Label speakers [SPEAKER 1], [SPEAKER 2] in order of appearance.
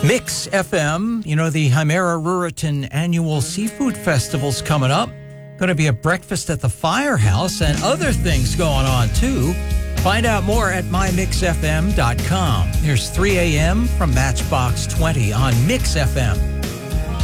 [SPEAKER 1] Mix FM, you know, the Hymera Ruritan Annual Seafood Festival's coming up. Going to be a breakfast at the Firehouse and other things going on, too. Find out more at mymixfm.com. Here's 3 a.m. from Matchbox 20 on Mix FM.